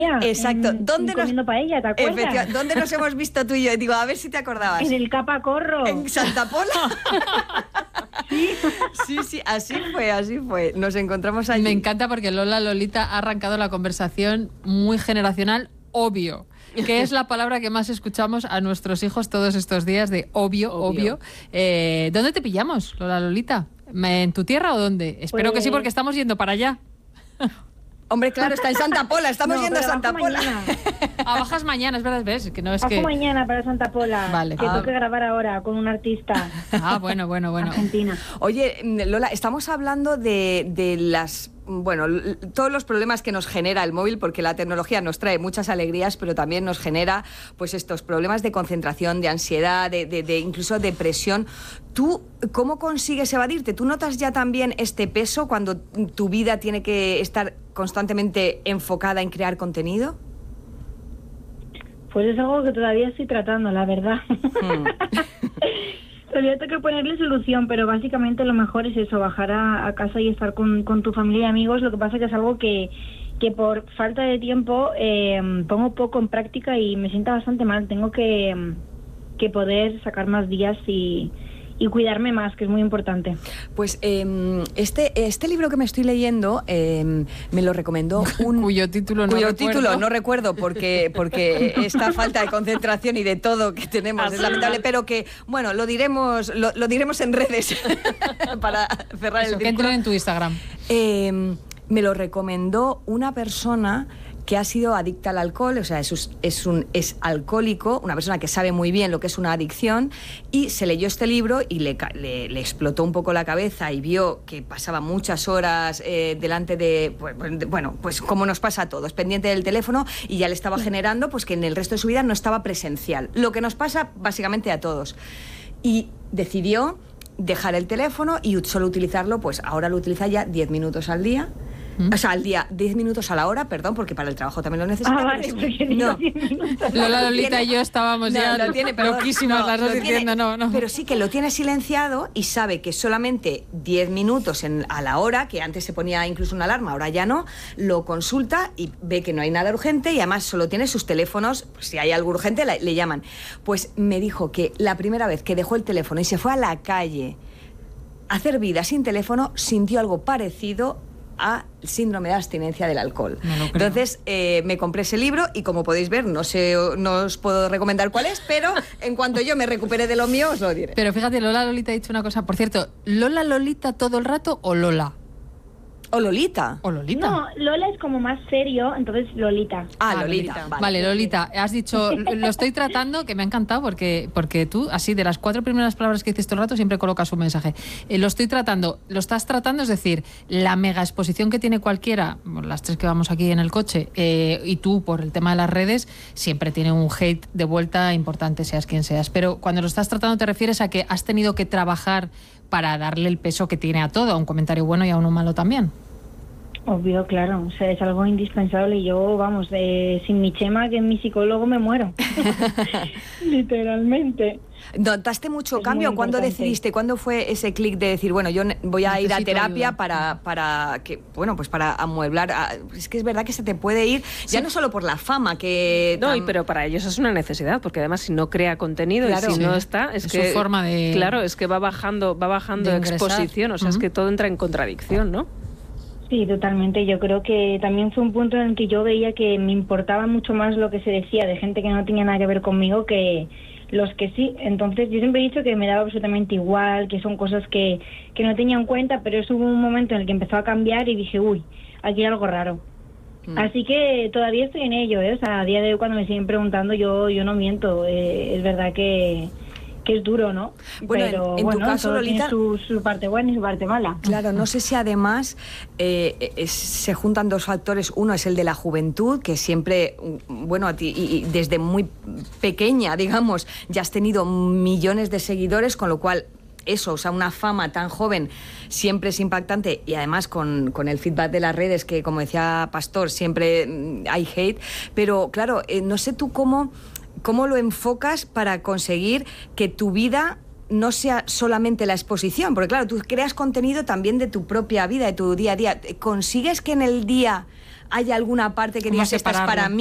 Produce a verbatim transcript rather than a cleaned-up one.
Exacto. En, ¿Dónde nos... comiendo paella, ¿te acuerdas? ¿Dónde nos hemos visto tú y yo? Digo, a ver si te acordabas. En el Capacorro. En Santa Pola. Sí. Sí, sí, así fue, así fue. Nos encontramos allí. Me encanta porque Lola Lolita ha arrancado la conversación muy generacional, obvio, que es la palabra que más escuchamos a nuestros hijos todos estos días, de obvio, obvio. obvio. Eh, ¿Dónde te pillamos, Lola Lolita? ¿En tu tierra o dónde? Espero pues... que sí, porque estamos yendo para allá. Hombre, claro, está en Santa Pola, estamos no, yendo a Santa Pola. Ah, bajas mañana, es verdad, ves, que no es bajo que... mañana para Santa Pola, vale. que ah. tengo que grabar ahora con un artista. Ah, bueno, bueno, bueno. Argentina. Oye, Lola, estamos hablando de, de las... Bueno, todos los problemas que nos genera el móvil, porque la tecnología nos trae muchas alegrías, pero también nos genera pues estos problemas de concentración, de ansiedad, de, de, de incluso depresión. ¿Tú cómo consigues evadirte? ¿Tú notas ya también este peso cuando tu vida tiene que estar constantemente enfocada en crear contenido? Pues es algo que todavía estoy tratando, la verdad. Hmm. Todavía tengo que ponerle solución, pero básicamente lo mejor es eso, bajar a, a casa y estar con, con tu familia y amigos. Lo que pasa es que es algo que, que por falta de tiempo eh, pongo poco en práctica y me sienta bastante mal. Tengo que, que poder sacar más días y... y cuidarme más, que es muy importante. Pues eh, este, este libro que me estoy leyendo eh, me lo recomendó un... cuyo título no cuyo recuerdo. título no recuerdo porque, porque esta falta de concentración y de todo que tenemos Así es lamentable, es. Pero que, bueno, lo diremos lo, lo diremos en redes para cerrar Eso, el que entren en tu Instagram. Eh, me lo recomendó una persona que ha sido adicta al alcohol, o sea, es, es un es alcohólico, una persona que sabe muy bien lo que es una adicción, y se leyó este libro y le, le, le explotó un poco la cabeza y vio que pasaba muchas horas eh, delante de, pues, bueno, pues como nos pasa a todos, pendiente del teléfono, y ya le estaba generando pues que en el resto de su vida no estaba presencial, lo que nos pasa básicamente a todos. Y decidió dejar el teléfono y solo utilizarlo, pues ahora lo utiliza ya diez minutos al día. O sea, al día, diez minutos a la hora, perdón, porque para el trabajo también lo necesita. Ah, vale, porque no. Lola Lolita y yo estábamos no, ya lo tiene, perdón, loquísimas no, las dos diciendo tiene, no, no. Pero sí que lo tiene silenciado y sabe que solamente diez minutos en, a la hora, que antes se ponía incluso una alarma, ahora ya no, lo consulta y ve que no hay nada urgente y además solo tiene sus teléfonos, pues si hay algo urgente le, le llaman. Pues me dijo que la primera vez que dejó el teléfono y se fue a la calle a hacer vida sin teléfono, sintió algo parecido a síndrome de abstinencia del alcohol. No Entonces eh, me compré ese libro y como podéis ver, no sé, no os puedo recomendar cuál es, pero en cuanto yo me recupere de lo mío os lo diré. Pero fíjate, Lola Lolita ha dicho una cosa, por cierto, ¿Lola Lolita todo el rato o Lola? ¿O Lolita? ¿O Lolita? No, Lola es como más serio, entonces Lolita. Ah, ah Lolita. Lolita. Vale. vale, Lolita, has dicho, lo estoy tratando, que me ha encantado, porque, porque tú, así, de las cuatro primeras palabras que dices todo el rato, siempre colocas un mensaje. Eh, lo estoy tratando, lo estás tratando, es decir, la mega exposición que tiene cualquiera, las tres que vamos aquí en el coche, eh, y tú, por el tema de las redes, siempre tiene un hate de vuelta importante, seas quien seas. Pero cuando lo estás tratando, te refieres a que has tenido que trabajar para darle el peso que tiene a todo, a un comentario bueno y a uno malo también. Obvio, claro, o sea, es algo indispensable y yo, vamos, eh, sin mi Chema, que es mi psicólogo, me muero. Literalmente. ¿Notaste mucho es cambio? ¿Cuándo decidiste? ¿Cuándo fue ese clic de decir, bueno, yo voy a ir a terapia para, para que, bueno, pues para amueblar? A, es que es verdad que se te puede ir, ya sí. No solo por la fama que... No, tan... y, pero para ellos es una necesidad, porque además si no crea contenido claro, y si sí. no está, es, es que... su forma de... Claro, es que va bajando, va bajando exposición, o sea, uh-huh. es que todo entra en contradicción, ¿no? Sí, totalmente. Yo creo que también fue un punto en el que yo veía que me importaba mucho más lo que se decía de gente que no tenía nada que ver conmigo que los que sí. Entonces yo siempre he dicho que me daba absolutamente igual, que son cosas que, que no tenía en cuenta, pero eso hubo un momento en el que empezó a cambiar y dije, uy, aquí hay algo raro. Mm. Así que todavía estoy en ello, ¿eh? O sea, a día de hoy cuando me siguen preguntando yo yo no miento. Eh, es verdad que... que es duro, ¿no? Bueno, pero en, en bueno, tu caso, todo Lolita, tiene su, su parte buena y su parte mala. Claro, no sé si además eh, es, se juntan dos factores. Uno es el de la juventud, que siempre, bueno, a ti, y, y desde muy pequeña, digamos, ya has tenido millones de seguidores, con lo cual eso, o sea, una fama tan joven siempre es impactante, y además con, con el feedback de las redes, que como decía Pastor, siempre hay hate, pero claro, eh, no sé tú cómo... ¿Cómo lo enfocas para conseguir que tu vida no sea solamente la exposición? Porque claro, tú creas contenido también de tu propia vida, de tu día a día. ¿Consigues que en el día hay alguna parte que digas esta es para mí.